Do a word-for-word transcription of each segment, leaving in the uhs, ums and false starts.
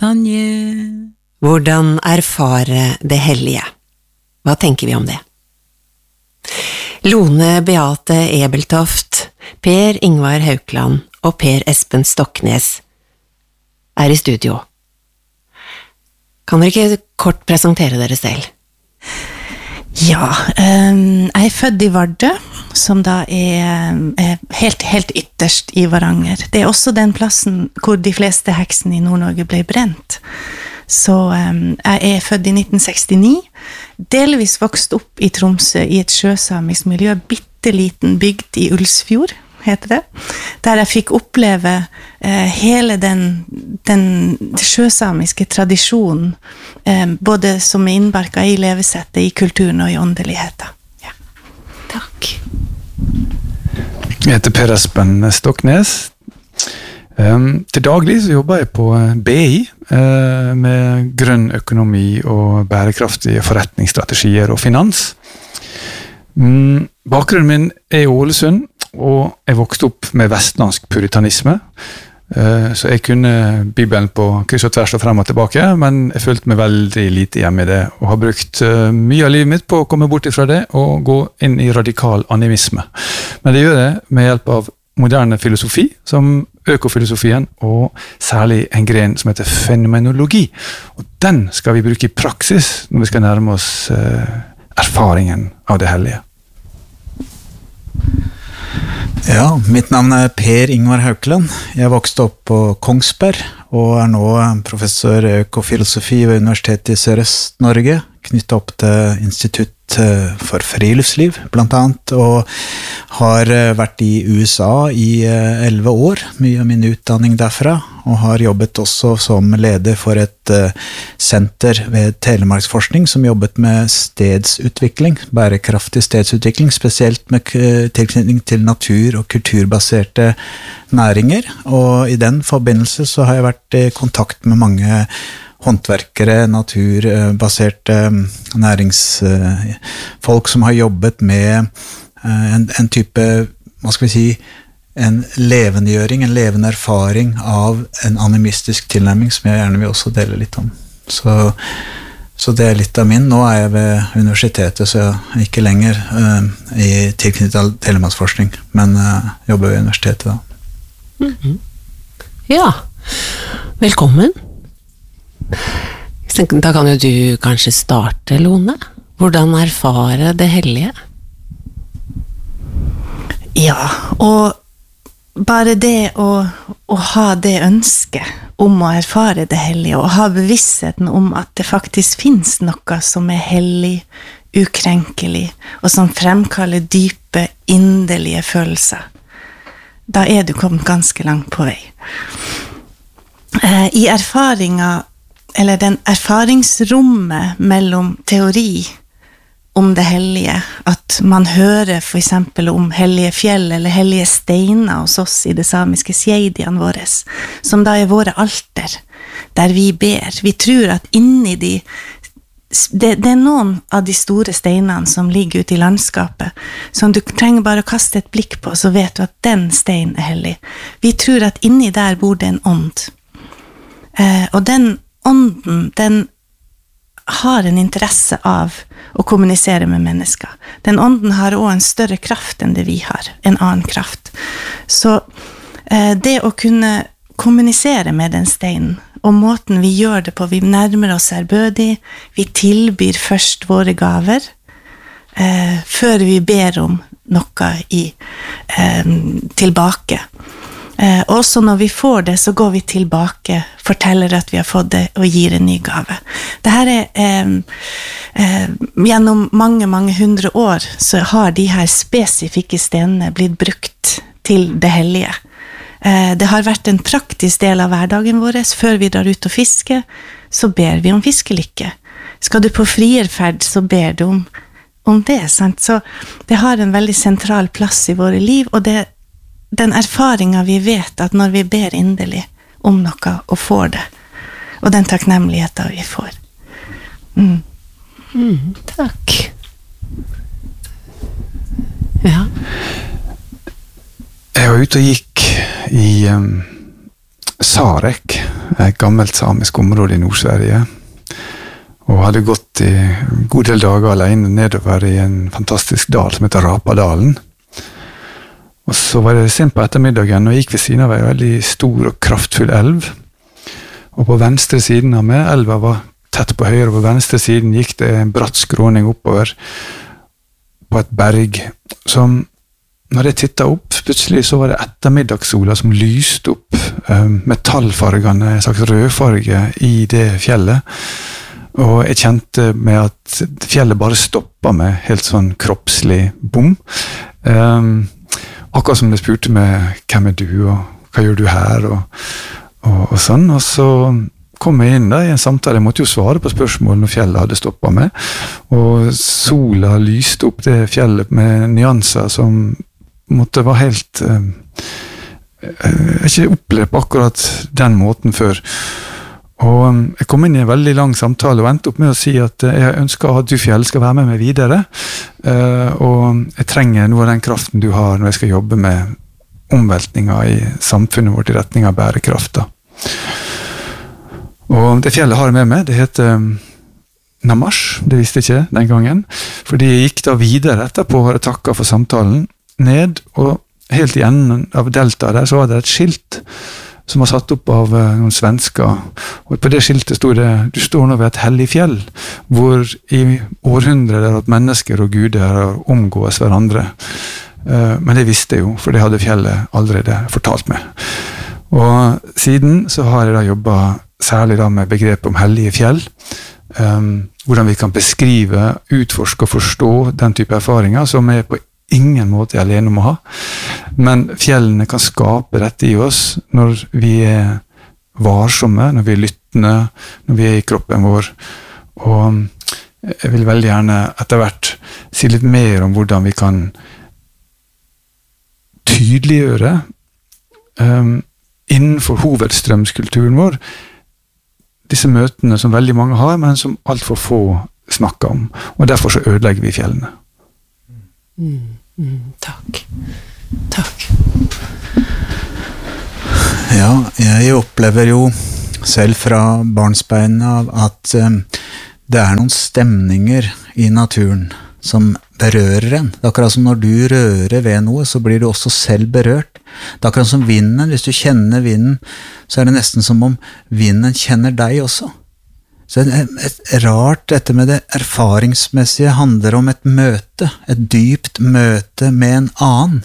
Champagne. Hvordan erfare det hellige? Hva tenker vi om det? Lone Beate Ebeltoft, Per Ingvar Haukland og Per Espen Stoknes er i studio. Kan dere ikke kort presentere dere selv? Ja, um, jeg er født i Vardø, som da er, er helt, helt ytterst i Varanger. Det er også den plassen hvor de fleste heksene i Nord-Norge ble brent. Så um, jeg er født i nitten sekstini, delvis vokst opp i Tromsø i et sjøsamisk miljø, bitteliten bygd i Ulsfjord, heter det, der jeg fikk oppleve eh, hele den, den sjøsamiske tradisjonen, eh, både som er innbarket i levesettet, i kulturen og i åndeligheten. Ja. Takk. Jeg heter Per Espen Stoknes. Um, til daglig så jobber jeg på B I uh, med grønn økonomi og bærekraftige forretningsstrategier og finans. Um, bakgrunnen min er i Ålesund, og jeg vokste opp med vestlandsk puritanisme, uh, så jeg kunne Bibelen på kryss og tvers og frem og tilbake, men jeg følte meg veldig lite hjemme i det, og har brukt uh, mye av livet mitt på å komme bort ifra det og gå inn i radikal animisme. Men det gjør jeg med hjelp av moderne filosofi, som økofilosofien, og særlig en gren som heter fenomenologi. Og den skal vi bruke i praksis når vi skal nærme oss uh, erfaringen av det hellige. Ja, mitt navn er Per Ingvar Haukland. Jeg vokste opp på Kongsberg, og er nå professor i økofilosofi ved Universitetet i Sørøst-Norge, knyttet opp til Institutt for friluftsliv, blant annet, og har vært i U S A i elleve år, mye av min utdanning derfra, og har jobbet også som leder for et senter ved Telemarksforskning, som jobbet med stedsutvikling, bærekraftig stedsutvikling, spesielt med tilknytning til natur- og kulturbaserte næringer, og i den forbindelse så har jeg vært i kontakt med mange håndverkere, naturbaserte næringsfolk som har jobbet med en, en type, hva skal vi si, en levendegjøring, en levende erfaring av en animistisk tilnærming som jeg gjerne vil også dele litt om. Så, så det er litt av min. Nå er jeg ved universitetet, så jeg er ikke lenger uh, i tilknyttet telemannsforskning, men uh, jobber ved universitetet da. Mm-hmm. Ja, velkommen. Da kan jo du kanskje starte, Lone. Hvordan erfare det hellige? Ja, og bare det å, å ha det ønsket om å erfare det hellige, og ha bevisstheten om at det faktisk finnes noe som er hellig, ukrenkelig, og som fremkaller dype, inderlige følelser. Da er du kommet ganske langt på vei. I erfaringen, eller den erfaringsrommet mellom teori om det hellige, at man hører for eksempel om hellige fjell eller hellige steiner hos oss i det samiske sjeidiene våre, som da er våre alter, der vi ber. Vi tror at inni de, det, det er noen av de store steinene som ligger ute i landskapet, som du trenger bare å kaste et blikk på, så vet du at den steinen er hellig. Vi tror at inni der bor det en ånd. Eh, og den ånden, den har en interesse av å kommunisere med mennesker. Den ånden har også en større kraft enn det vi har, en annen kraft. Så eh, det å kunne kommunisere med den steinen, og måten vi gjør det på, vi nærmer oss ærbødig, vi tilbyr først våre gaver, eh, før vi ber om noe i, eh, tilbake. Eh, også når vi får det, så går vi tilbake, forteller at vi har fått det, og gir en ny gave. Dette er, eh, eh, gjennom mange, mange hundre år, så har de her spesifikke stenene blitt brukt til det hellige. Eh, det har vært en praktisk del av hverdagen vår. Før vi drar ut og fisker, så ber vi om fiskelykke. Skal du på frierferd, så ber du om, om det, sant? Så det har en veldig sentral plass i våre liv, og det den erfaringen vi vet at når vi ber inderlig om noe og får det, og den takknemligheten vi får. Mm. Mm, takk. Ja. Jeg var ute og gikk i um, Sarek, et gammelt samisk område i Nord-Sverige, og hadde gått i en god del dager alene nedover i en fantastisk dal som heter Rapadalen. Og så var det sent på ettermiddagen, og gikk ved siden av en veldig stor og kraftfull elv. Og på venstre siden av meg, elva var tett på høyre, og på venstre siden gikk det en bratt skråning oppover på et berg, som, når jeg tittet opp, plutselig så var det ettermiddagssola som lyste opp um, metallfargene, en slags rødfarge i det fjellet. Og jeg kjente med at fjellet bare stoppet meg, helt sånn kroppslig bom. Um, akkurat som det spurte meg, hvem er du, og hva gjør du her, og, og, og sånn. Og så kom jeg inn da i en samtale, jeg måtte jo svare på spørsmål når fjellet hadde stoppet meg, og sola lyste opp det fjellet med nyanser som måtte være helt um, jeg har ikke opplevd på akkurat den måten før. Og jeg kom inn i en veldig lang samtale og endte opp med å si at jeg ønsker at du fjell skal være med meg videre, og jeg trenger noe av den kraften du har når jeg skal jobbe med omveltninger i samfunnet vårt i retning av bærekraft. Og det fjellet har jeg med meg, det heter Namash, det visste jeg ikke den gangen, fordi jeg gikk da videre etterpå og hadde takket for samtalen ned, og helt i enden av deltaet der så var det et skilt som var satt opp av uh, noen svensker, og på det skiltet stod det, du står nå ved et hellig fjell, hvor i århundrer at mennesker og guder omgås hverandre. Uh, men det visste jeg jo, for det hadde fjellet allerede fortalt meg. Og siden så har jeg da jobbet særlig da med begrepet om hellige fjell, um, hvordan vi kan beskrive, utforske og forstå den type erfaringer som er på ingen måte er alene om å ha, men fjellene kan skape dette i oss når vi er varsomme, når vi er lyttende, når vi er i kroppen vår, og jeg vil veldig gjerne etter hvert si litt mer om hvordan vi kan tydeliggjøre um, innenfor hovedstrømskulturen vår disse møtene som veldig mange har, men som alt for få snakker om, og derfor så ødelegger vi fjellene. Mm, mm, takk. Takk. Ja, jeg opplever jo selv fra barnsbein av at um, det er noen stemninger i naturen som berører en. Det er akkurat som når du rører ved noe, så blir du også selv berørt. Det er akkurat som vinden. Hvis du kjenner vinden, så er det nesten som om vinden kjenner deg også. Så et, et rart, dette med det erfaringsmessige handler om et møte, et dypt møte med en annen.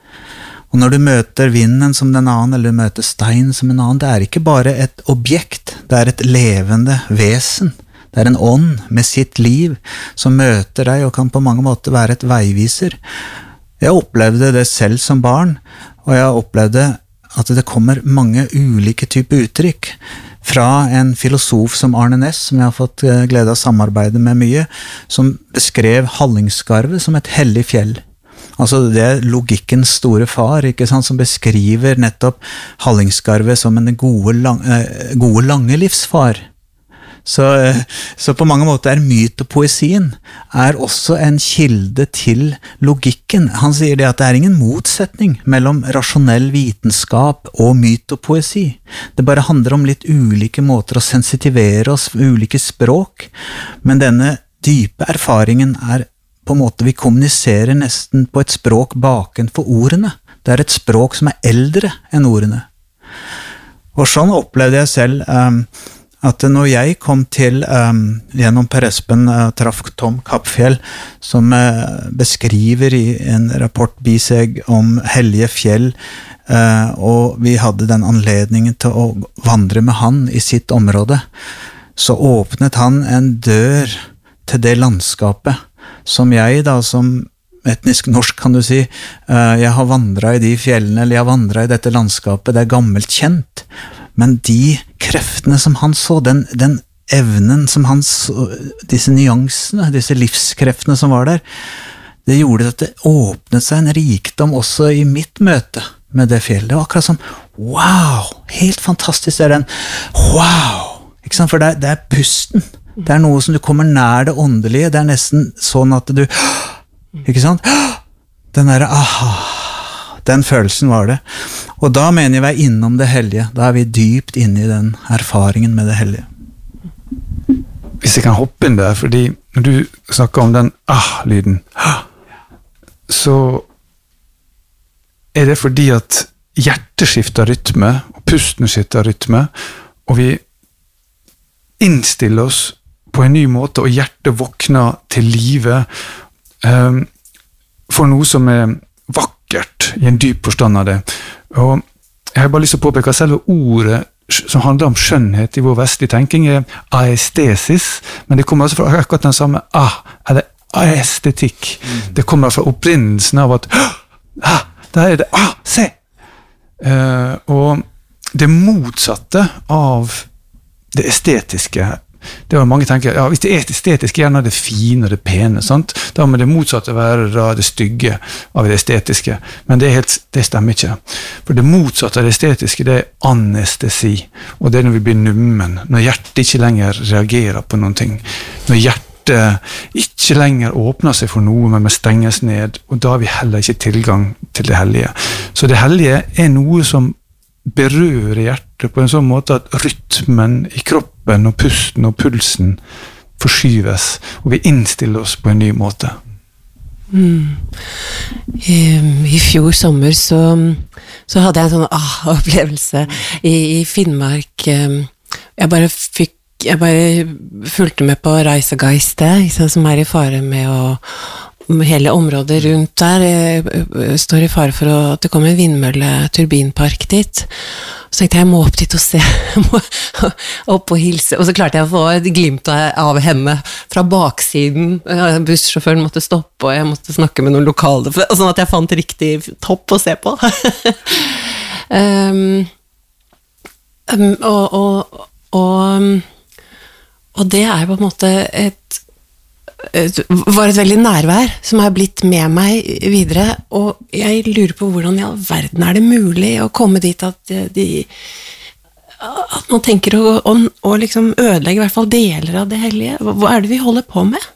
Og når du møter vinden som den annen, eller du møter stein som en annen, det er ikke bare et objekt, det er et levende vesen. Det er en ånd med sitt liv som møter deg og kan på mange måter være et veiviser. Jeg opplevde det selv som barn, og jeg opplevde at det kommer mange ulike typer uttrykk. Fra en filosof som Arne Næss, som jeg har fått glede av samarbeide med mye, som beskrev Hallingskarvet som et hellig fjell. Altså det er logikkens store far, ikke sant, som beskriver nettopp Hallingskarvet som en gode, lang, gode lange livsfar. Så, så på mange måter er mytopoesien er også en kilde til logikken. Han sier det at det er ingen motsetning mellom rasjonell vitenskap og mytopoesi. Det bare handler om litt ulike måter å sensitivere oss, ulike språk, men denne dype erfaringen er på en måte vi kommuniserer nesten på et språk bakenfor ordene. Det er et språk som er eldre enn ordene. Og sånn opplevde jeg selv um, at når jeg kom til, um, gjennom Per Espen, uh, traff Tom Kappfjell, som uh, beskriver i en rapport biseg om hellige fjell, uh, og vi hadde den anledningen til å vandre med han i sitt område, så åpnet han en dør til det landskapet, som jeg da, som etnisk norsk kan du si, uh, jeg har vandret i de fjellene, eller jeg har vandret i dette landskapet, det er gammelt kjent, men de kreftene som han så, den, den evnen som han så, disse nyansene, disse livskreftene som var der, det gjorde at det åpnet seg en rikdom også i mitt møte med det fjellet. Det var akkurat som, wow, helt fantastisk det er den, wow, ikke sant, for det, det er pusten, det er noe som du kommer nær det åndelige, det er nesten sånn at du, ikke sant, den der, aha, Den følelsen var det. Og da mener jeg vi er innom det hellige. Da er vi dypt inne i den erfaringen med det hellige. Hvis jeg kan hoppe inn der, fordi når du snakker om den ah-lyden, så er det fordi at hjertet skifter rytme, og pusten skifter rytme, og vi innstiller oss på en ny måte, og hjertet våkner til live um, for noe som er vakkert i en dyp forstand av det. Og jeg har bare lyst til å påpeke at selve ordet som handler om skjønnhet i vår vestlige tenking er aestesis, men det kommer altså fra akkurat den samme ah, eller aestetikk. Mm. Det kommer fra opprinnelsen av at ah, der er det, ah, se! Uh, og det motsatte av det estetiske, det var mange tenker, ja, hvis det er estetisk, gjerne det fine og det pene, sant? Da må det motsatte være da, det stygge av det estetiske, men det, er helt, det stemmer ikke. For det motsatte av det estetiske, det er anestesi, og det er når vi blir nummen, når hjertet ikke lenger reagerer på noen ting, når hjertet ikke lenger åpner seg for noe, men stenges ned, og da har vi heller ikke tilgang til det hellige. Så det hellige er noe som berører hjertet på en sånn måte at rytmen i kroppen og pusten og pulsen forskyves, og vi innstiller oss på en ny måte. Mm. I, I fjor sommer så, så hadde jeg en sånn ah-opplevelse i, i Finnmark. Jeg bare fikk jeg bare fulgte med på Reisegeistet, som er i fare med å hele området rundt der står i fare for at det kommer en vindmølle-turbinpark dit. Så tenkte jeg, jeg må opp dit og se, jeg må opp og hilse. Og så klarte jeg å få et glimt av henne fra baksiden. Bussjåføren måtte stoppe, og jeg måtte snakke med noen lokale, sånn at jeg fant riktig topp å se på. um, um, og, og, og, og det er på en måte et var et veldig nærvær som har blitt med meg videre, og jeg lurer på hvordan i all verden er det mulig å komme dit at de at man tenker å, å, å liksom ødelegge i hvert fall deler av det hellige. Hva er det vi holder på med?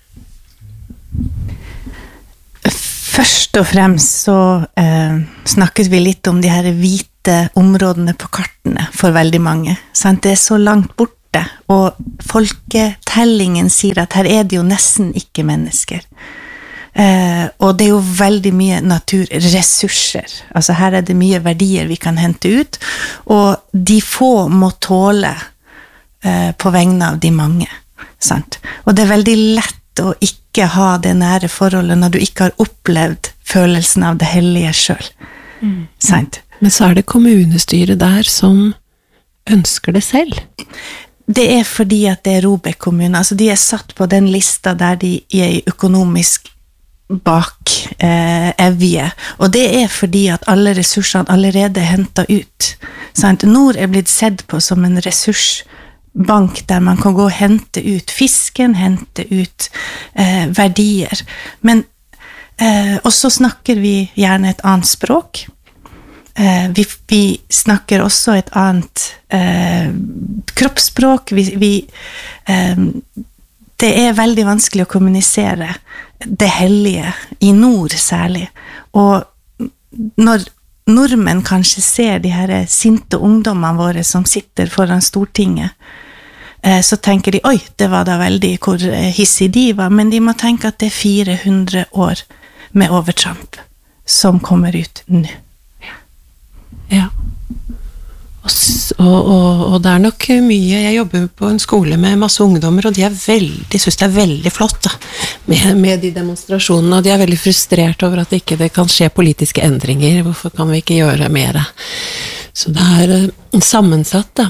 Først og fremst så eh, snakket vi litt om de her hvite områdene på kartene for veldig mange, sant? Det er så langt bort, og folketellingen sier at her er det jo nesten ikke mennesker. Eh, og det er jo veldig mye naturressurser. Altså her er det mye verdier vi kan hente ut, og de få må tåle eh, på vegne av de mange. Sant? Og det er veldig lett å ikke ha det nære forholdet når du ikke har opplevd følelsen av det hellige selv. Mm. Sant? Men så er det kommunestyret der som ønsker det selv. Det er fordi at det er Robek kommune, altså de er satt på den lista der de er økonomisk bak eh, evige, og det er fordi at alle ressursene allerede er hentet ut. Sant? Nord er blitt sett på som en ressursbank der man kan gå og hente ut fisken, hente ut eh, verdier, men eh, også snakker vi gjerne et annet språk. Eh, vi, vi snakker også et annet eh, kroppsspråk. Vi, vi, eh, det er veldig vanskelig å kommunisere det hellige, i nord særlig. Og når nordmenn kanskje ser de her sinte ungdommene våre som sitter foran Stortinget, eh, så tenker de, oi, det var da veldig hvor hissig de var, men de må tenke at det er fire hundre år med overtramp som kommer ut nå. Ja, og, og, og det er nok mye, jeg jobber på en skole med masse ungdommer, og de er veldig, synes det er veldig flott da, med, med de demonstrasjonene, og de er veldig frustrert over at ikke det kan skje politiske endringer, hvorfor kan vi ikke gjøre mer? Så det er sammensatt da.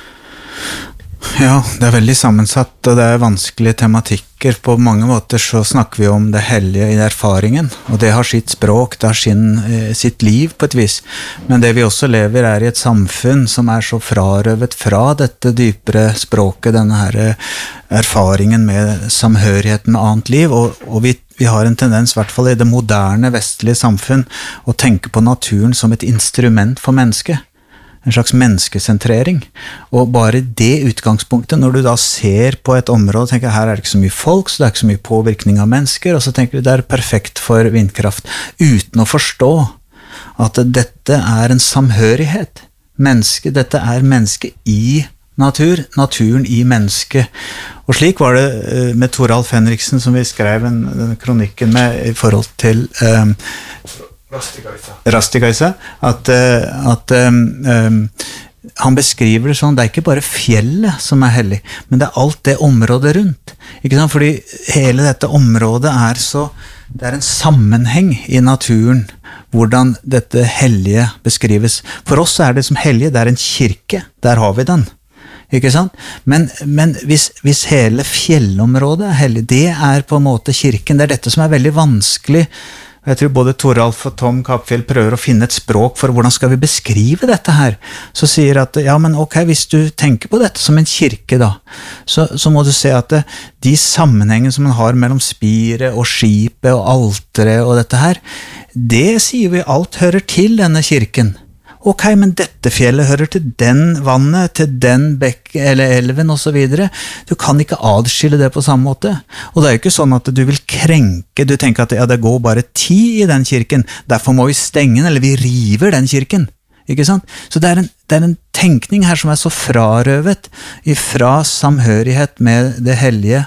Ja, det er veldig sammensatt, og det er vanskelige tematikker. På mange måter så snakker vi om det hellige i erfaringen, og det har sitt språk, det har sin, sitt liv på et vis. Men det vi også lever er i et samfunn som er så frarøvet fra dette dypere språket, denne her erfaringen med samhørigheten med annet liv, og, og vi, vi har en tendens, i hvert fall i det moderne vestlige samfunn, å tenke på naturen som et instrument for mennesket. En slags menneskesentrering, og bare det utgangspunktet, når du da ser på et område, tenker her er det ikke så mye folk, så det er ikke så mye påvirkning av mennesker, og så tenker du det er perfekt for vindkraft, uten å forstå at dette er en samhørighet. Menneske, dette er menneske i natur, naturen i menneske. Og slik var det med Toralf Henriksen, som vi skrev en, denne kronikken med i forhold til um, Rastigaisa, at, at um, um, han beskriver det sånn, det er ikke bare fjellet som er hellig, men det er alt det området rundt. Ikke sant? Fordi hele dette området er så, det er en sammenheng i naturen, hvordan dette hellige beskrives. For oss er det som hellige, det er en kirke, der har vi den. Ikke sant? Men, men hvis, hvis hele fjellområdet er hellig, det er på en måte kirken, det er dette som er veldig vanskelig. Jeg tror både Toralf og Tom Kapfjell prøver å finne et språk for hvordan skal vi beskrive dette her. Så sier at, ja, men ok, hvis du tenker på dette som en kirke da, så, så må du se at det, de sammenhengen som man har mellom spiret og skipet og alteret og dette her, det sier vi alt hører til denne kirken. Ok, men dette fjellet hører til den vannet, til den bekk eller elven og så videre. Du kan ikke adskille det på samme måte. Og det er jo ikke sånn at du vil krenke, du tenker at ja, det går bare ti i den kirken, derfor må vi stenge den, eller vi river den kirken. Ikke sant? Så det er en, det er en tenkning her som er så frarøvet ifra samhørighet med det hellige.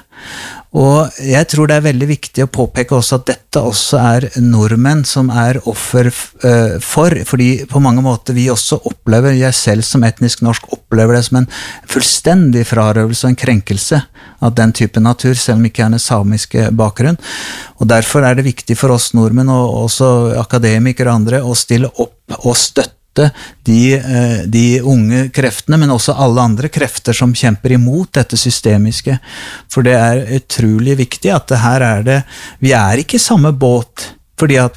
Og jeg tror det er veldig viktig å påpeke også at dette også er nordmenn som er offer uh, for, fordi på mange måter vi også opplever, jeg selv som etnisk norsk opplever det som en fullstendig frarøvelse og en krenkelse av den type natur, selv om ikke er en samiske bakgrunn. Og derfor er det viktig for oss nordmenn og også akademikere og andre å stille opp og støtte De, de unge kreftene, men også alle andre krefter som kjemper imot dette systemiske. For det er utrolig viktig at det her er det, vi er ikke i samme båt, fordi at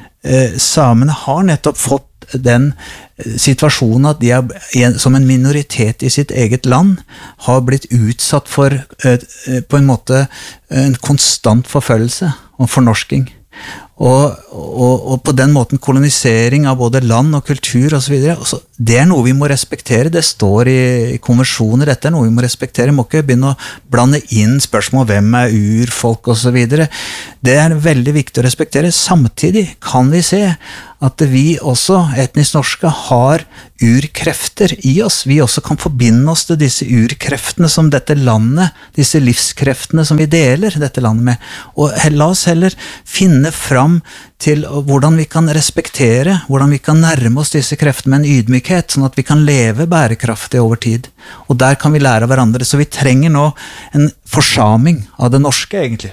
eh, samene har nettopp fått den situasjonen at de er, som en minoritet i sitt eget land, har blitt utsatt for eh, på en måte en konstant forfølgelse og fornorsking. Og, og, og på den måten kolonisering av både land og kultur og så videre, det er noe vi må respektere, det står i, i konvensjoner, dette er noe vi må respektere, må ikke begynne å blande inn spørsmål hvem er urfolk og så videre, det er veldig viktig å respektere. Samtidig kan vi se at vi også, etnisk norske, har urkrefter i oss, vi også kan forbinde oss til disse urkreftene som dette landet, disse livskreftene som vi deler dette landet med, og la oss heller finne fram til hvordan vi kan respektere, hvordan vi kan nærme oss disse kreftene med en ydmykhet, sånn at vi kan leve bærekraftig over tid, og der kan vi lære av hverandre, så vi trenger nå en forsaming av det norske egentlig.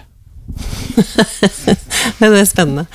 Det er spennende.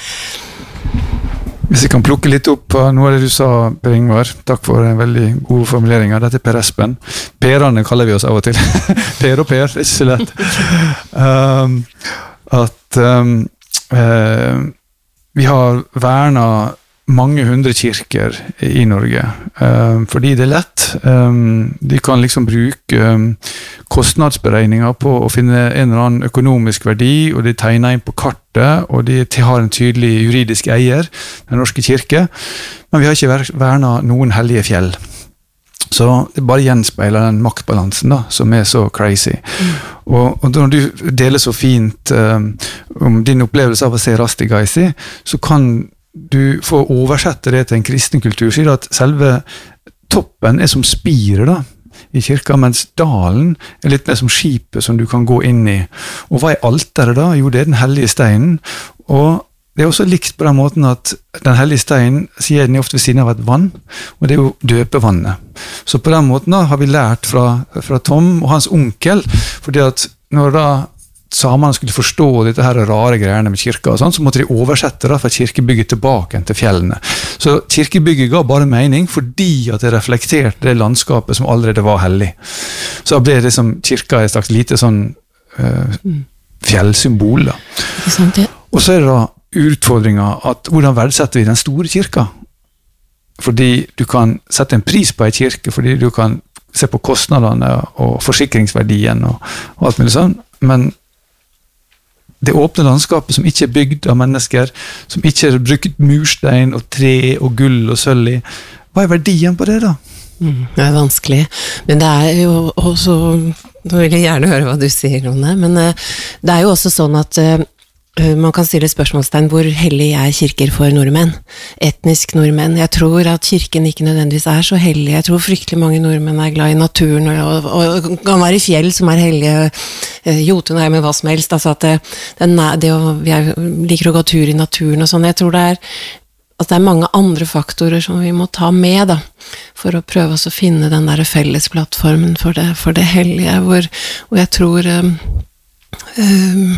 Hvis jeg kan plukke litt opp av noe av det du sa, Per Ingvar, takk for en veldig god formulering. Dette er Per Espen. Perene kaller vi oss av og til. Per og Per, det er ikke så lett. Um, at um, uh, vi har vernet mange hundre kirker i Norge, um, fordi det er lett. Um, de kan liksom bruke um, kostnadsberegninger på å finne en eller annen økonomisk verdi, og de tegner inn på kartet, og de har en tydelig juridisk eier, den norske kirke, men vi har ikke vernet noen hellige fjell. Så det bare gjenspeiler den maktbalansen da, som er så crazy. Mm. Og, og når du deler så fint um, om din opplevelse av å se Rastigaisi, så kan du får oversette det til en kristen kultur, sier at selve toppen er som spiret da, i kirka, mens dalen er litt mer som skipet som du kan gå inn i. Og hva er alteret da? Jo, det er den hellige steinen, og det er også likt på den måten at den hellige steinen sier den er ofte ved siden av et vann, og det er jo døpevannet. Så på den måten da har vi lært fra, fra Tom og hans onkel, fordi at når da samene skulle forstå dette her rare greiene med kirka og sånn, så måtte de oversette da fra kirkebygget tilbake til fjellene. Så kirkebygget ga bare mening fordi at det reflekterte det landskapet som allerede var hellig. Så ble det som kirka et slags lite sånn uh, fjellsymbol da. Ikke sant, ja. Og så er det da utfordringen at hvordan verdsetter vi den store kirka? Fordi du kan sette en pris på en kirke, fordi du kan se på kostnadene og forsikringsverdien og, og alt mulig sånn, men det åpne landskapet som ikke er bygd av mennesker, som ikke er brukt murstein og tre og gull og sølv i, hva er verdien på det da? Mm, det er vanskelig, men det er jo også, nå vil jeg gjerne høre hva du sier, Rune, men uh, det er jo også sånn at uh, Man kan stille spørsmålstegn hvor hellig er kirker for nordmenn, etnisk nordmenn. Jeg tror at kirken ikke nødvendigvis er så hellig. Jeg tror fryktelig mange nordmenn er glad i naturen, og, og, og kan være i fjell som er hellige, Jotunheim med hva som helst. Altså at det, det, det å, vi er, liker å gå tur i naturen og sånn. Jeg tror det er, at det er mange andre faktorer som vi må ta med da, for å prøve oss å finne den der felles plattformen for det, for det hellige, hvor, hvor jeg tror um, um,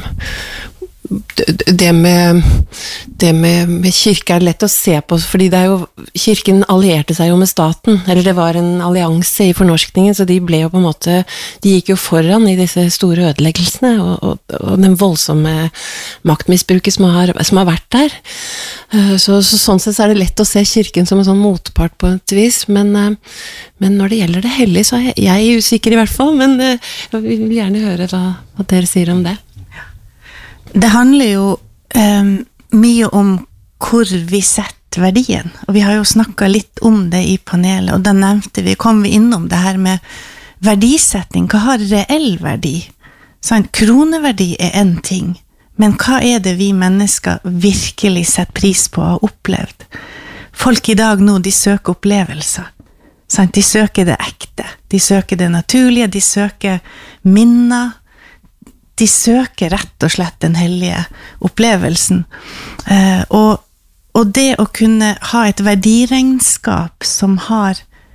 det med det med, med kirke er lett å se på, fordi det er jo, kirken allierte seg jo med staten, eller det var en allianse i fornorskningen, så de ble jo på en måte, de gikk jo foran i disse store ødeleggelsene, og, og, og den voldsomme maktmisbruket som har, som har vært der. Så, så sånn sett så er det lett å se kirken som en sånn motpart på et vis, men, men når det gjelder det hellige, så er jeg, jeg er usikker i hvert fall, men jeg vil gjerne høre hva, hva dere sier om det. Det handler jo um, mye om hvor vi setter verdien, og vi har jo snakket litt om det i panelet, og da nevnte vi, kom vi innom det her med verdisetting. Hva har reell verdi? Sånn, kroneverdi er en ting, men hva er det vi mennesker virkelig setter pris på og har opplevd? Folk i dag nå, de søker opplevelser. Sånn, de søker det ekte, de søker det naturlige, de søker minner, de søker rett og slett den hellige opplevelsen. Eh, og, og det å kunne ha et verdiregnskap som har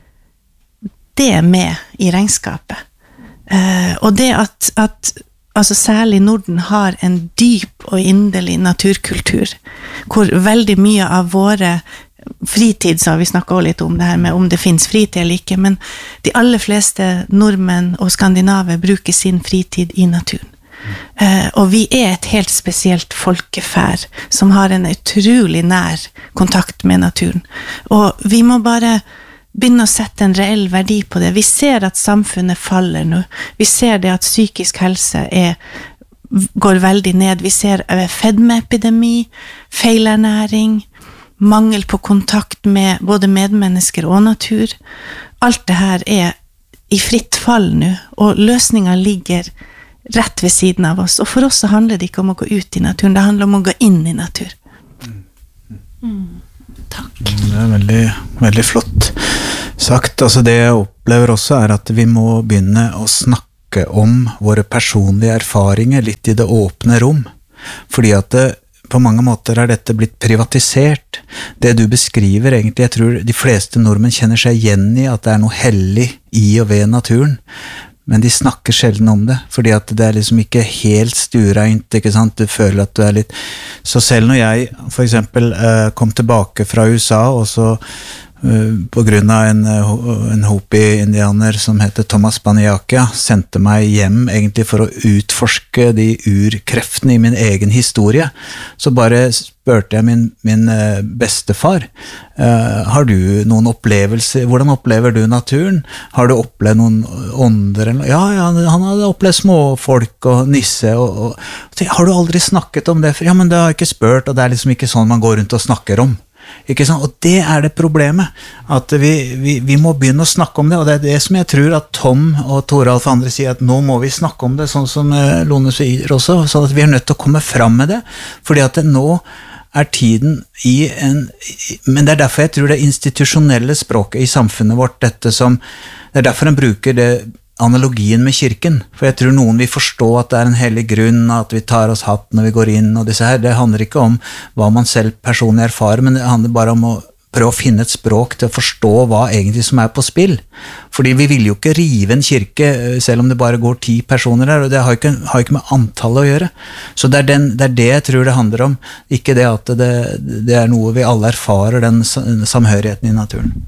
det med i regnskapet. Eh, og det at, at altså særlig Norden har en dyp og inderlig naturkultur, hvor veldig mye av våre fritid, så har vi snakket også litt om det her med om det finnes fritid eller ikke, men de aller fleste nordmenn og skandinaver bruker sin fritid i naturen. Uh, og vi er et helt spesielt folkeferd som har en utrolig nær kontakt med naturen. Og vi må bare begynne å sette en reell verdi på det. Vi ser at samfunnet faller nå. Vi ser det at psykisk helse er, går veldig ned. Vi ser fedmeepidemi, feilernæring, mangel på kontakt med både medmennesker og natur. Alt det her er i fritt fall nå, og løsningen ligger rett ved siden av oss, og for oss så handler det ikke om å gå ut i naturen, det handler om å gå inn i natur. Mm. Takk. Det er veldig, veldig flott sagt. Altså det jeg opplever også er at vi må begynne å snakke om våre personlige erfaringer litt i det åpne rom, fordi at det, på mange måter er dette blitt privatisert. Det du beskriver egentlig, jeg tror de fleste nordmenn kjenner seg igjen i at det er noe hellig i og ved naturen, men de snakker sjelden om det, fordi at det er liksom ikke helt stureint, ikke sant? Du føler at du er litt... Så selv når jeg for eksempel kom tilbake fra U S A, og så på grunn av en, en Hopi-indianer som heter Thomas Baniakia, sendte meg hjem egentlig for å utforske de urkreftene i min egen historie, så bare spurte jeg min, min bestefar, uh, har du noen opplevelser, hvordan opplever du naturen? Har du opplevd noen ånder? Ja, ja, han hadde opplevd småfolk og nisse, og, og har du aldri snakket om det? Ja, men det har jeg ikke spurt, og det er liksom ikke sånn man går rundt og snakker om. Ikke sant? Og det er det problemet, at vi, vi, vi må begynne å snakke om det, og det er det som jeg tror at Tom og Toralf og andre sier, at nå må vi snakke om det, sånn som Lone sier også, så at vi er nødt til å komme fram med det, fordi at det nå er tiden i en, men det er derfor jeg tror det institusjonelle språket i samfunnet vårt, dette som, det er derfor en bruker det analogien med kirken, for jeg tror noen vil forstå at det er en hellig grunn, at vi tar oss hatt når vi går inn, og disse her, det handler ikke om hva man selv personlig erfarer, men det handler bare om å prøve å finne et språk til å forstå hva egentlig som er på spill, fordi vi vil jo ikke rive en kirke, selv om det bare går ti personer der, og det har ikke, har ikke med antallet å gjøre, så det er, den, det er det jeg tror det handler om, ikke det at det, det er noe vi alle erfarer, den samhørigheten i naturen.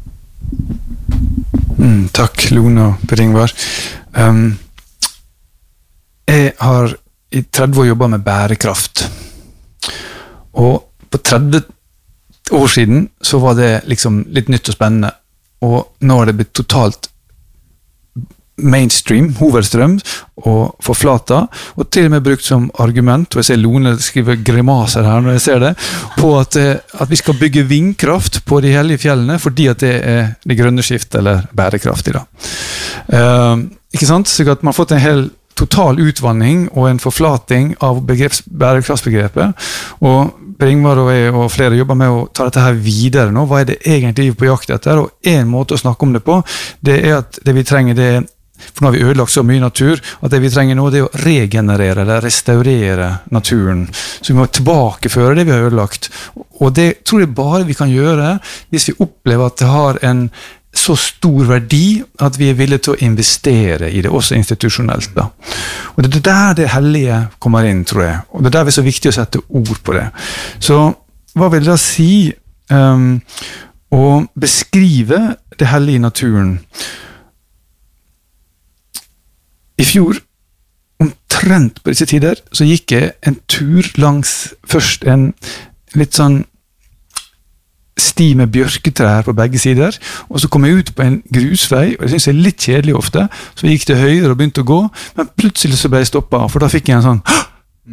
Mm, takk, Lone og Per Ingvar. Um, jeg har i tretti år jobbet med bærekraft. Og på tretti år siden så var det liksom litt nytt og spennende. Og nå har det blitt totalt mainstream, hovedstrøm og forflata, og til og med brukt som argument, og jeg ser Lone skriver grimaser her når jeg ser det, på at, at vi skal bygge vindkraft på de hellige fjellene, fordi at det er det grønne skiftet, eller bærekraftig da. Uh, ikke sant? Så at man har fått en hel total utvanning og en forflating av begreps, bærekraftsbegrepet, og Per Ingvar og jeg og flere jobber med å ta dette her videre nå. Hva er det egentlig vi er på jakt etter? Og en måte å snakke om det på, det er at det vi trenger det er, for nå har vi ødelagt så mye natur, at det vi trenger nå det er å regenerere eller restaurere naturen. Så vi må tilbakeføre det vi har ødelagt. Og det tror jeg bare vi kan gjøre hvis vi opplever at det har en så stor verdi at vi er villige til å investere i det, også institusjonelt. Da. Og det er der det hellige kommer inn, tror jeg. Og det er der det er så viktig å sette ord på det. Så hva vil det da si um, å beskrive det hellige i naturen? I fjor, omtrent på disse tider, så gikk jeg en tur langs først en litt sånn sti med bjørketrær på begge sider, og så kom jeg ut på en grusvei, og det synes jeg er litt kjedelig ofte, så jeg gikk til høyre og begynte å gå, men plutselig så ble jeg stoppet, for da fikk jeg en sånn Hå!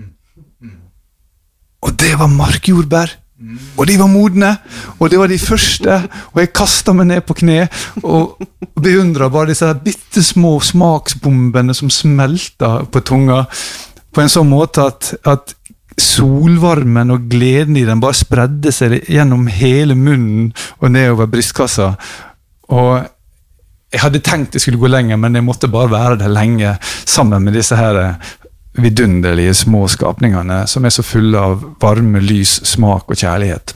Og det var markjordbær, og de var modne, og det var de første, og jeg kastet meg ned på kne, og beundret bare disse bittesmå smaksbombene som smeltet på tunga, på en sånn måte at, at solvarmen og gleden i den bare spredde seg gjennom hele munnen og nedover brystkassa. Og jeg hadde tenkt jeg skulle gå lenger, men jeg måtte bare være der lenge sammen med disse her vidunderlige små skapningene som er så fulle av varme, lys, smak og kjærlighet.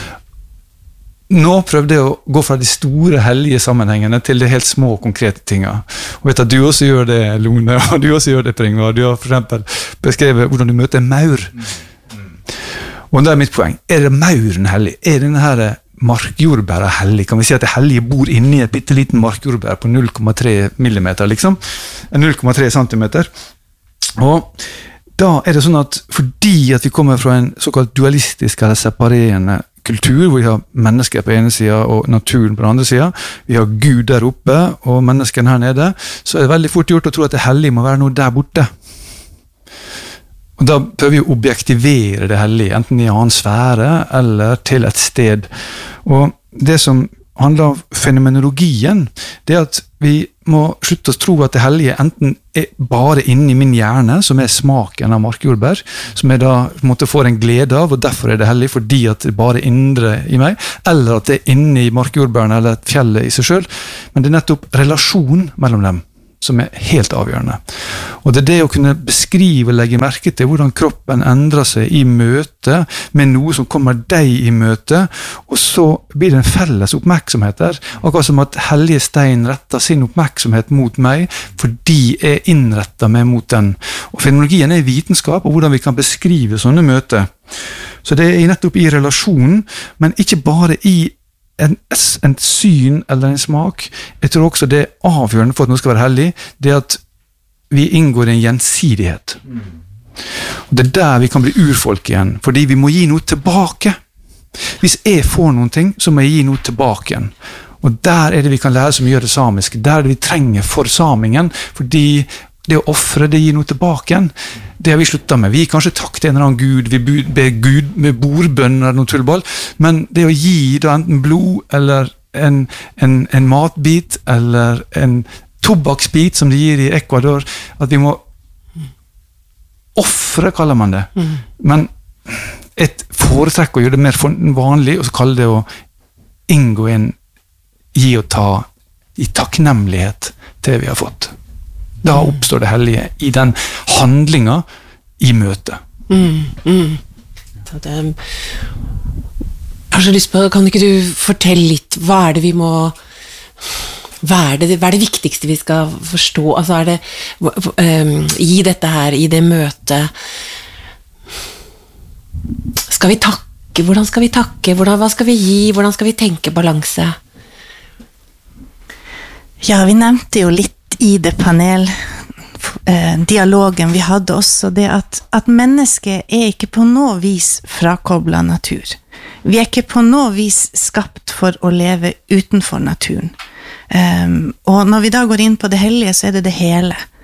Nå prøvde jeg å gå fra de store hellige sammenhengene til de helt små konkrete tingene. Og vet at du også gjør det, Lone, og du også gjør det, Per Ingvar. Du har for eksempel beskrevet hvordan du møter en maur. Og det er mitt poeng. Er det mauren hellig? Er denne her markjordbæret hellig? Kan vi si at det hellige bor inne i et bitteliten markjordbær på null komma tre millimeter, liksom? null komma tre centimeter. Og da er det sånn at fordi at vi kommer fra en såkalt dualistisk eller separerende kultur, hvor vi har mennesker på ene siden og naturen på den andre siden, vi har Gud der oppe og menneskene her nede, så er det veldig fort gjort å tro at det hellige må være noe der borte. Og da prøver vi å objektivere det hellige, enten i en annen sfære eller til et sted. Og det som handler om fenomenologien, det er at vi må slutte å tro at det hellige enten er bare inne i min hjerne, som er smaken av markjordbær, som jeg da måtte få en glede av, og derfor er det hellig, fordi at det bare er indre i meg, eller at det er inne i markjordbærene eller fjellet i seg selv, men det er nettopp relasjon mellom dem som er helt avgjørende. Og det er det å kunne beskrive og legge merke til hvordan kroppen endrer seg i møte med noe som kommer deg i møte, og så blir det en felles oppmerksomhet der, akkurat som at hellige stein retter sin oppmerksomhet mot meg, fordi jeg innretter meg mot den. Og fenomenologien er vitenskap, og hvordan vi kan beskrive sånne møter. Så det er nettopp i relasjonen, men ikke bare i En, en syn eller en smak. Jeg tror også det er avgjørende for at noe skal være hellig, det er at vi inngår i en gjensidighet. Og det er der vi kan bli urfolk igjen, fordi vi må gi noe tilbake. Hvis jeg får noen ting, så må jeg gi noe tilbake igjen. Og der er det vi kan lære så mye av det samiske, der er det vi trenger for samingen, fordi det å offre, det gir noe tilbake igjen. Det har vi sluttet med. Vi kanskje takk til en eller annen Gud, vi ber Gud med bordbønn eller noe tullball, men det å gi da enten blod, eller en, en, en matbit, eller en tobakksbit, som de gir i Ecuador, at vi må offre, kaller man det. Mm. Men et foretrekk å gjøre det mer vanlig, og så kaller det å inngå en gi og ta i takknemlighet til vi har fått. Da oppstår det hellige i den handlingen i møte. Mm, mm. Så det, jeg har så lyst på, kan ikke du fortelle litt, hva er det vi må, hva er det, hva er det viktigste vi skal forstå, altså er det, um, i dette her, i det møtet, skal vi takke, hvordan skal vi takke, hvordan, hva skal vi gi, hvordan skal vi tenke balanse? Ja, vi nevnte jo litt i det panel eh, dialogen vi hadde også, det at, at mennesket er ikke på noe vis frakoblet natur. Vi er ikke på noe vis skapt for å leve utenfor naturen. Um, og når vi da går inn på det hellige, så er det det hele.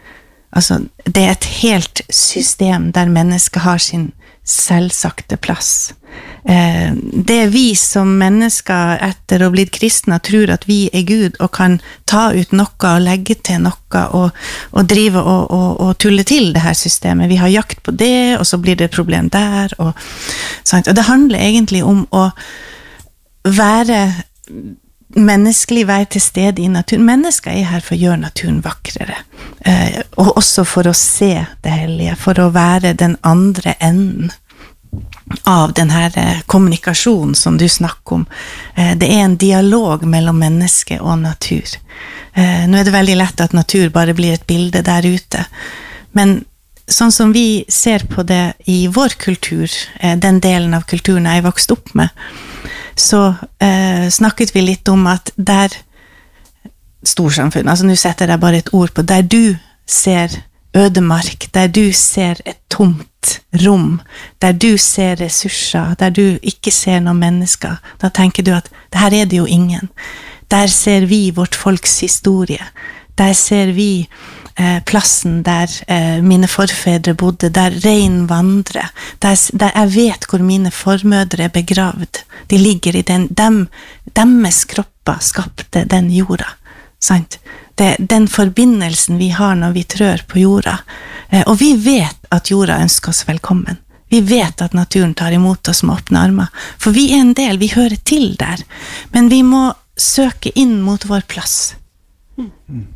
Altså, det er et helt system der mennesket har sin selvsagte plass. Eh, det er vi som mennesker etter å ha blitt kristne tror at vi er Gud og kan ta ut noe og legge til noe og, og drive og, og, og tulle til det her systemet. Vi har jakt på det, og så blir det et problem der. Og, sant? Og det handler egentlig om å være menneskelig, være til stede i naturen. Mennesker er her for å gjøre naturen vakrere. Eh, og også for å se det hellige, for å være den andre enden av den her kommunikasjonen som du snakker om. Eh, det er en dialog mellom menneske og natur. Eh, nå er det veldig lett at natur bare blir et bilde der ute. Men sånn som vi ser på det i vår kultur, eh, den delen av kulturen jeg vokste opp med, så eh, snakket vi litt om at der storsamfunn, altså nå setter jeg bare et ord på, der du ser ødemark, der du ser et tomt rom, der du ser ressurser, der du ikke ser noen mennesker, da tenker du at her er det jo ingen. Der ser vi vårt folks historie. Der ser vi eh, plassen der eh, mine forfedre bodde, der rein vandrer, der, der jeg vet hvor mine formødre er begravd. De ligger i den, dem, deres kropper skapte den jorda, sant? Det, den forbindelsen vi har når vi trør på jorda, eh, og vi vet at jorda ønsker oss velkommen. Vi vet at naturen tar imot oss med åpne armer, for vi er en del, vi hører til der, men vi må søke inn mot vår plass. Mm.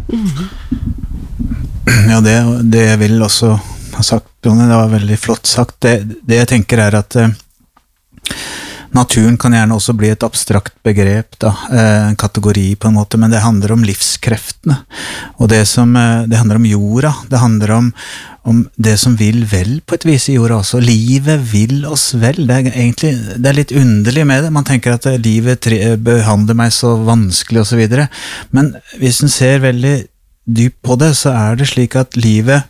Ja, det, det jeg vil også ha sagt, Jonny, det var veldig flott sagt. Det, det jeg tenker er at eh, naturen kan gjerne også bli et abstrakt begrep, da, eh, en kategori på en måte, men det handler om livskreftene. Og det, som, eh, det handler om jorda, det handler om, om det som vil vel på et vis i jorda også. Livet vil oss vel. Det er egentlig det er litt underlig med det. Man tenker at livet tre, behandler meg så vanskelig og så videre. Men hvis en ser veldig dypt på det, så er det slik at livet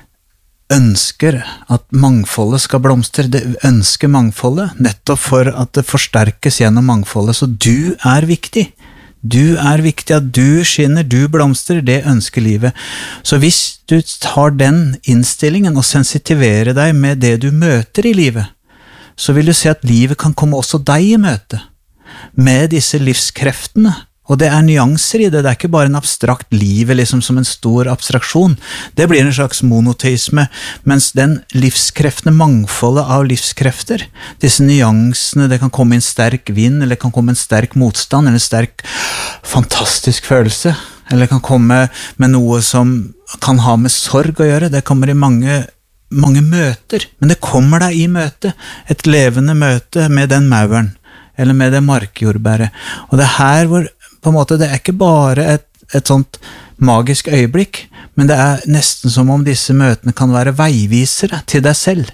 ønsker at mangfoldet skal blomstre. Det ønsker mangfoldet, nettopp for at det forsterkes gjennom mangfoldet. Så du er viktig. Du er viktig, at du skinner, du blomstrer, det ønsker livet. Så hvis du tar den innstillingen og sensitiverer deg med det du møter i livet, så vil du se at livet kan komme også deg i møte med disse livskreftene. Og det er nyanser i det, det er ikke bare en abstrakt livet liksom som en stor abstraksjon. Det blir en slags monoteisme, mens den livskreftene, mangfoldet av livskrefter, disse nyansene, det kan komme en sterk vind, eller det kan komme en sterk motstand, eller en sterk fantastisk følelse, eller det kan komme med noe som kan ha med sorg å gjøre, det kommer i mange, mange møter, men det kommer deg i møte, et levende møte med den mauren, eller med det markjordbæret. Og det er her hvor på en måte, det er ikke bare et, et sånt magisk øyeblikk, men det er nesten som om disse møtene kan være veivisere til deg selv.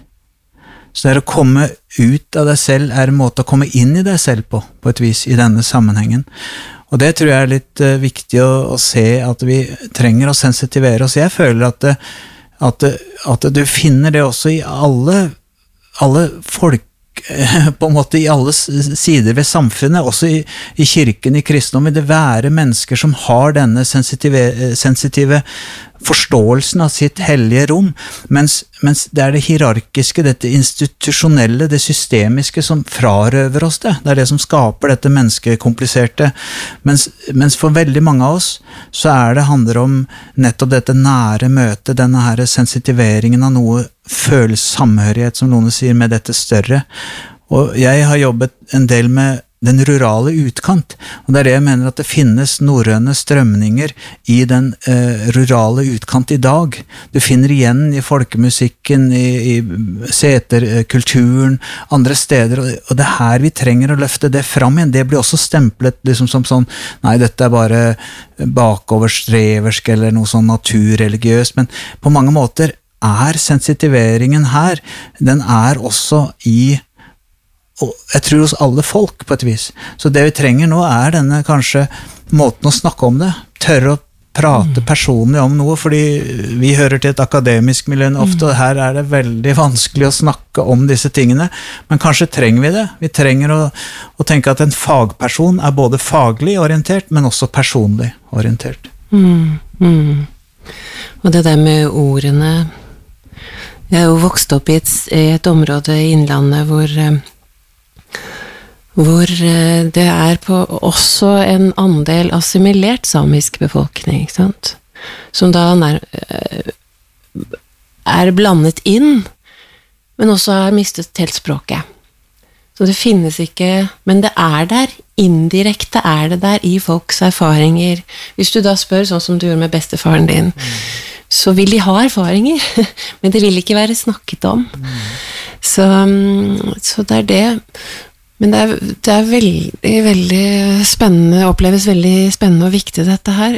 Så det er å komme ut av deg selv, er en måte å komme inn i deg selv på, på et vis i denne sammenhengen. Og det tror jeg er litt uh, viktig å, å se, at vi trenger å sensitivere oss. Jeg føler at, det, at, det, at du finner det også i alle, alle folk, på en måte i alle sider ved samfunnet, også i, i kirken, i kristendom, vil det være mennesker som har denne sensitive, sensitive forståelsen av sitt hellige rom, mens, mens det er det hierarkiske, dette institusjonelle, det systemiske som frarøver oss det. Det er det som skaper dette menneskekompliserte. Mens, mens for veldig mange av oss, så er det handler om nettopp dette nære møtet, denne her sensitiveringen av noe føles samhørighet, som noen sier, med dette større. Og jeg har jobbet en del med den rurale utkant, og det er det jeg mener at det finnes norrøne strømninger i den eh, rurale utkant i dag. Du finner igjen i folkemusikken, i, i seterkulturen, andre steder, og det er her vi trenger å løfte det fram igjen. Det blir også stemplet liksom som sånn, nei, dette er bare bakoverstreversk eller noe sånn naturreligiøst, men på mange måter er sensitiveringen her, den er også i og jeg tror hos alle folk på et vis. Så det vi trenger nå er denne kanskje måten å snakke om det, tørre å prate personlig om noe, fordi vi hører til et akademisk miljø ofte, og her er det veldig vanskelig å snakke om disse tingene, men kanskje trenger vi det. Vi trenger å, å tenke at en fagperson er både faglig orientert, men også personlig orientert. Mm, mm. Og det der med ordene, jeg er jo vokst opp i et, i et område i Innlandet hvor hvor det er på også en andel assimilert samisk befolkning, ikke sant? Som da er, er blandet inn, men også har mistet helt språket. Så det finnes ikke, men det er der, indirekte er det der i folks erfaringer. Hvis du da spør, sånn som du gjorde med bestefaren din, mm. så vil de ha erfaringer, men det vil ikke være snakket om. Mm. Så, så det er det. Men det er, det er veldig, veldig spennende, oppleves veldig spennende og viktig dette her.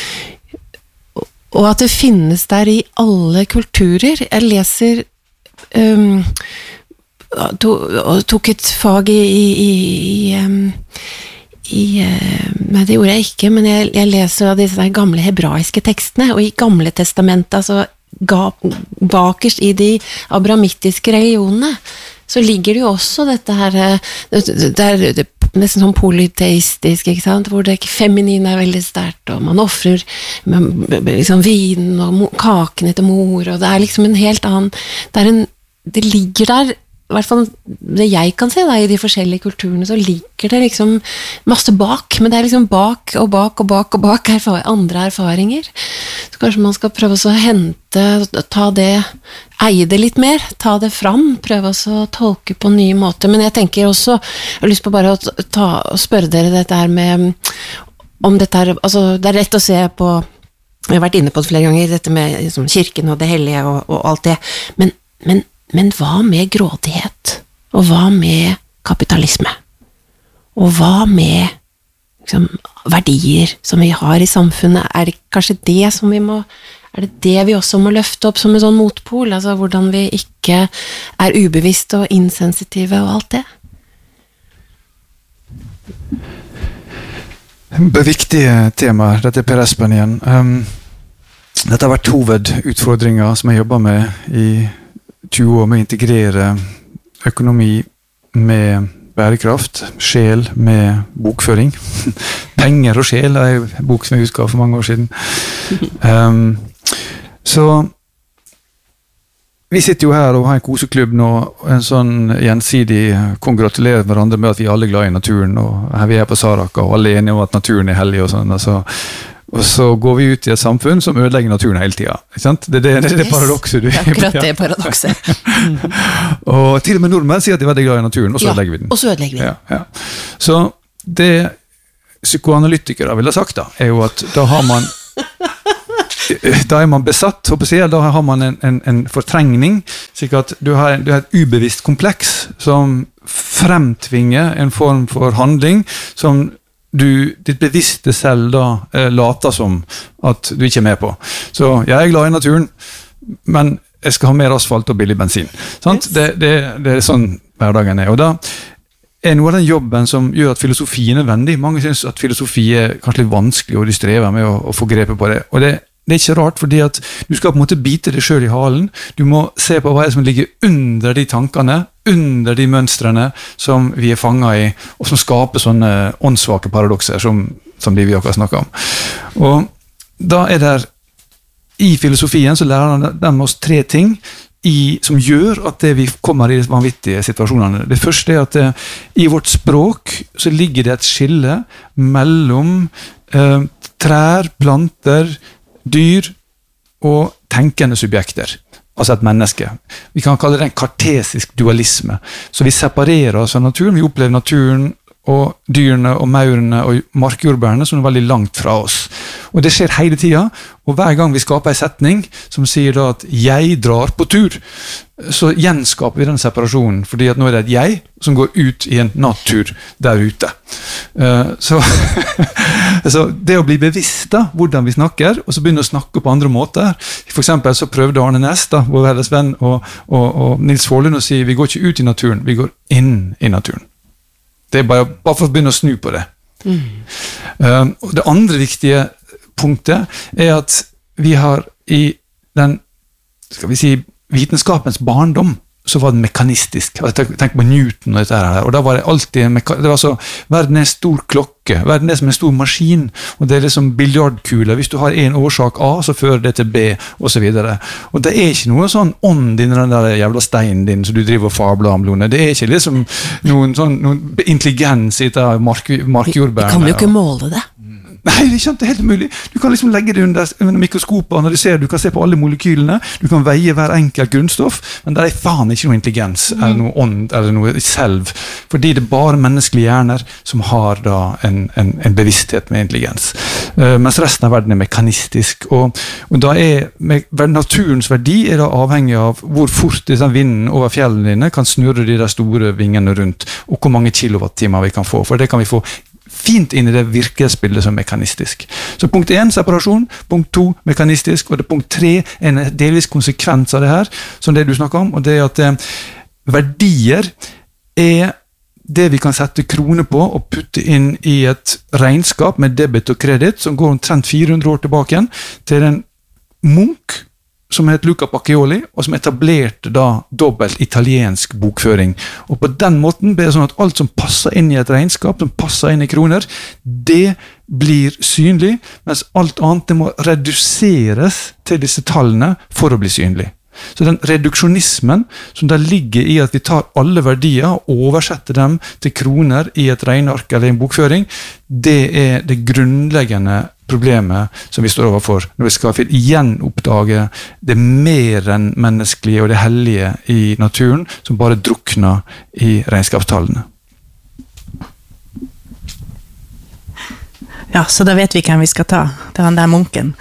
Og at det finnes der i alle kulturer. Jeg leser, um, to, tok et fag i, i, i, um, i nei, det gjorde jeg ikke, men jeg, jeg leser av disse gamle hebraiske tekstene, og i gamle testamentet, altså ga, bakerst i de abramittiske religionene, så ligger det jo også dette her, det er nesten sånn polyteistisk, ikke sant? Hvor det feminine er veldig sterkt, og man offrer liksom vin og kakene til mor, og det er liksom en helt annen, det, er en, det ligger der, i hvert fall det jeg kan se da, i de forskjellige kulturene, så ligger det liksom masse bak, men det er liksom bak og bak og bak og bak erfar- andre erfaringer. Så kanskje man skal prøve å hente, ta det, eie det litt mer, ta det fram, prøve å tolke på nye måter. Men jeg tenker også, jeg har lyst på bare å ta, spørre dere dette her med, om dette her, altså det er rett å se på, jeg har vært inne på det flere ganger, dette med liksom, kirken og det hellige og, og alt det, men, men Men hva med grådighet? Og hva med kapitalisme? Og hva med liksom, verdier som vi har i samfunnet? Er det kanskje det som vi må, er det det vi også må løfte opp som en sånn motpol? Altså hvordan vi ikke er ubevisste og insensitive og alt det? Viktige tema, dette er Per Espen igjen. Um, dette har vært hovedutfordringer som jeg jobber med i tjue år med å integrere økonomi med bærekraft, sjel med bokføring. Penger og sjel er jo en bok som jeg husker for mange år siden. Um, så vi sitter jo her og har en koseklubb nå, en sånn gjensidig kongratulerer hverandre med at vi alle er glad i naturen, og her vi er på Saraka, og alle er enige om at naturen er hellig og sånn, altså. Og så går vi ut i et samfunn som ødelegger naturen hele tiden. Ikke sant? Det, det, det er det yes. paradokset du er. Akkurat det paradokset. Og til og med nordmenn sier at de er veldig glad i naturen, og så ja, ødelegger vi den. Og så ødelegger vi den. Ja, ja. Så det psykoanalytikere vil ha sagt da, er jo at da har man da er man besatt, håper jeg, da har man en, en, en fortrengning, slik at du har, du har et ubevisst kompleks som fremtvinger en form for handling som du, ditt bevisste selv da eh, later som at du ikke er med på. Så jeg er glad i naturen, men jeg skal ha mer asfalt og billig bensin. Sant? Yes. Det, det, det er sånn hverdagen er. Og da er noe av den jobben som gjør at filosofi er nødvendig. Mange synes at filosofi er kanskje litt vanskelig, og de strever med å, å få grepet på det. Og det Det er ikke rart, fordi at du skal på en måte bite deg selv i halen. Du må se på hva er det som ligger under de tankene, under de mønstrene som vi er fanget i, og som skaper sånne åndssvake paradokser som, som de vi akkurat snakker om. Og da er det, i filosofien så lærer de oss tre ting i, som gjør at det vi kommer i vanvittige situasjonene. Det første er at det, i vårt språk så ligger det et skille mellom eh, trær, planter, dyr og tenkende subjekter, altså et menneske. Vi kan kalle det en kartesisk dualisme. Så vi separerer oss av naturen, vi opplever naturen og dyrene og maurene og markjordbærene som er veldig langt fra oss. Og det skjer hele tiden, og hver gang vi skaper en setning som sier da at jeg drar på tur, så gjenskaper vi den separasjonen, fordi at nå er det et jeg som går ut i en natur der ute. Så, så det å bli bevisst da, hvordan vi snakker, og så begynne å snakke på andre måter. For eksempel så prøvde Arne Næss, da, vår felles venn, og, og, og Nils Forlund å si, vi går ikke ut i naturen, vi går inn i naturen. Det er bare, bare for å begynne å snu på det. Mm. Um, og det andre viktige punktet er at vi har i den, skal vi si, vitenskapens barndom, så var det mekanistisk. Tenk på Newton og dette her, og da var det alltid en meka- det var så, verden er en stor klokke, verden er som en stor maskin, og det er liksom biljardkule. Hvis du har en årsak A, så fører det til B, og så videre. Og det er ikke noe sånn ånd i den der jævla steinen din, som du driver og fabler om, Lone. Det er ikke liksom noen sånn noen intelligens i det mark, markjordbærene. Vi kan jo ikke måle det. Nei, det er ikke helt umulig. Du kan liksom legge det under, under mikroskopet og analysere, du kan se på alle molekylene, du kan veie hver enkelt grunnstoff, men det er faen ikke noe intelligens, eller noe ånd, eller noe selv, fordi det er bare menneskelige hjerner som har da en, en, en bevissthet med intelligens. Uh, mens resten av verden er mekanistisk, og, og da er med, naturens verdi er da avhengig av hvor fort disse vinden over fjellene dine kan snurre de der store vingene rundt, og hvor mange kilowattimer vi kan få, for det kan vi få fint inn i det virkelighetsbildet som mekanistisk. Så punkt én, separasjon, punkt to, mekanistisk, og det punkt tre, en delvis konsekvens av det her, som det du snakker om, og det er at eh, verdier er det vi kan sette kroner på og putte inn i et regnskap med debit og kredit, som går omtrent fire hundre år tilbake igjen, til en Munch, som het Luca Pacioli, og som etablerte da dobbelt italiensk bokføring. Og på den måten ble det sånn at alt som passer inn i et regnskap, som passer inn i kroner, det blir synlig, mens alt annet det må reduseres til disse tallene for å bli synlig. Så den reduksjonismen som der ligger i at vi tar alle verdier og oversetter dem til kroner i et regneark eller en bokføring, det er det grunnleggende problemet som vi står overfor når vi skal igjen oppdage det mer enn menneskelige og det hellige i naturen som bare drukner i regnskapstallene. Ja, så da vet vi hvem vi skal ta. Det er han der munken.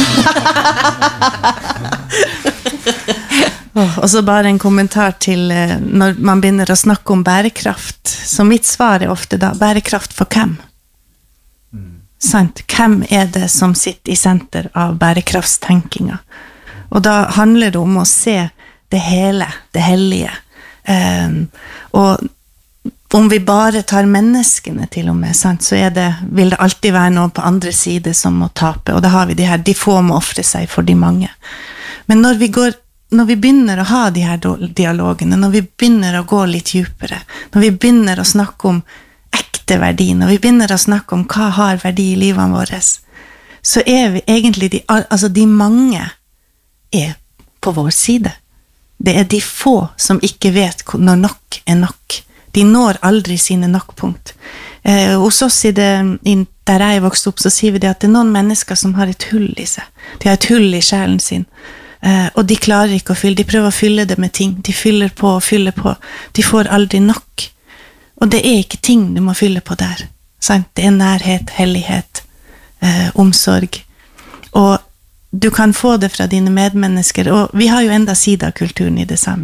Og så bare en kommentar til når man begynner å snakke om bærekraft. Så mitt svar er ofte da, bærekraft for hvem? Sant? Hvem er det som sitter i senter av bærekraftstenkinga? Og da handler det om å se det hele, det hellige. Um, og om vi bare tar menneskene til og med, sant, så er det, vil det alltid være noe på andre side som må tape, og da har vi de her, de få må offre seg for de mange. Men når vi går Når vi begynner å ha de her dialogene, når vi begynner å gå litt dypere, når vi begynner å snakke om ekte verdi, når vi begynner å snakke om hva har verdi i livene våre, så er vi egentlig de, altså de mange er på vår side. Det er de få som ikke vet når nok er nok. De når aldri sine nok-punkt. Eh, hos oss i det, i, der jeg vokste opp, så sier vi det at det er noen mennesker som har et hull i seg. De har et hull i sjelen sin. Uh, og de klarer ikke å fylle, de prøver å fylle det med ting, de fyller på og fyller på, de får aldri nok, og det er ikke ting du må fylle på der, sant? Det er nærhet, hellighet, uh, omsorg, og du kan få det fra dine medmennesker, og vi har jo enda sida av kulturen i det samme.